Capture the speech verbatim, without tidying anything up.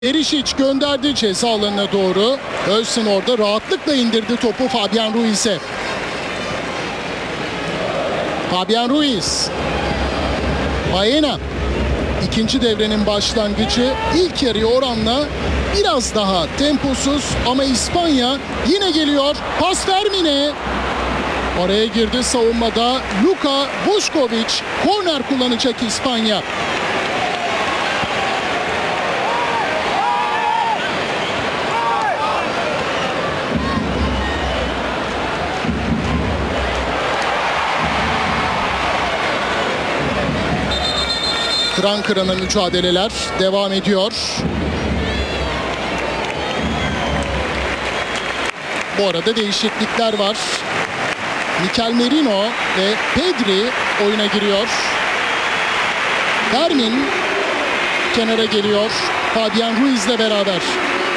Perisic gönderdi ceza alanına doğru. Özcan orada rahatlıkla indirdi topu Fabian Ruiz'e. Fabian Ruiz. Baena. İkinci devrenin başlangıcı ilk yarıya oranla biraz daha temposuz ama İspanya yine geliyor. Pas Fermin'e. Oraya girdi savunmada Luka Vučković. Korner kullanacak İspanya. Kıran kırana mücadeleler devam ediyor. Bu arada değişiklikler var. Mikel Merino ve Pedri oyuna giriyor. Fermin kenara geliyor Fabian Ruiz'le beraber.